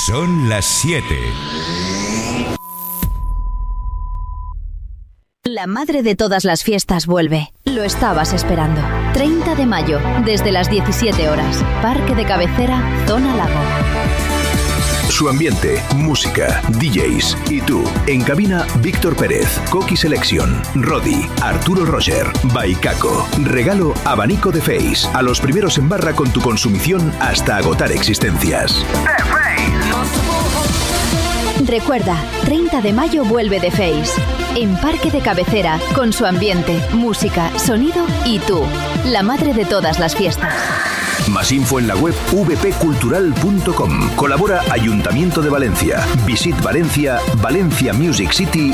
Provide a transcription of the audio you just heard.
Son las 7. La madre de todas las fiestas vuelve. Lo estabas esperando. 30 de mayo, desde las 17 horas. Parque de Cabecera, Zona Lago. Su ambiente, música, DJs y tú. En cabina, Víctor Pérez, Coqui Selection, Rodi, Arturo Roger, Baikaco. Regalo abanico de Face. A los primeros en barra con tu consumición hasta agotar existencias. Recuerda, 30 de mayo vuelve The Face. En Parque de Cabecera, con su ambiente, música, sonido y tú. La madre de todas las fiestas. Más info en la web vpcultural.com. Colabora Ayuntamiento de Valencia, Visit Valencia, Valencia Music City